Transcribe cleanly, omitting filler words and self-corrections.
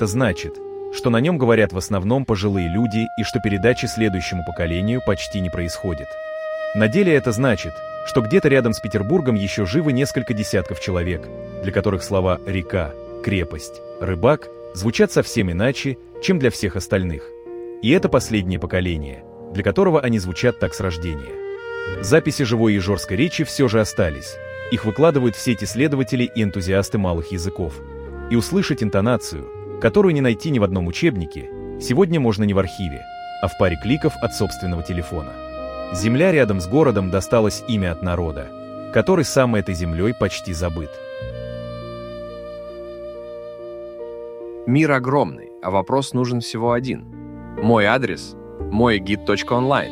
это значит, что на нем говорят в основном пожилые люди и что передачи следующему поколению почти не происходит. На деле это значит, что где-то рядом с Петербургом еще живы несколько десятков человек, для которых слова «река», «крепость», «рыбак» звучат совсем иначе, чем для всех остальных. И это последнее поколение, для которого они звучат так с рождения. Записи живой ежорской речи все же остались. Их выкладывают в сеть исследователи и энтузиасты малых языков. И услышать интонацию, которую не найти ни в одном учебнике, сегодня можно не в архиве, а в паре кликов от собственного телефона. Земля рядом с городом досталась имя от народа, который сам этой землей почти забыт. Мир огромный, а вопрос нужен всего один. Мой адрес – moygid.online.